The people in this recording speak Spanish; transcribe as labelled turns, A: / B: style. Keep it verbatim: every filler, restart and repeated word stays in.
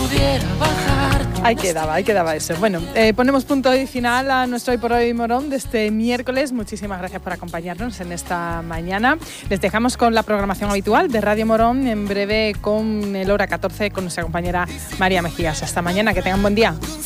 A: pudiera bajar.
B: Ahí quedaba, ahí quedaba eso. Bueno, eh, ponemos punto y final a nuestro Hoy por Hoy Morón de este miércoles. Muchísimas gracias por acompañarnos en esta mañana. Les dejamos con la programación habitual de Radio Morón, en breve con el hora catorce con nuestra compañera María Mejías. Hasta mañana, que tengan buen día.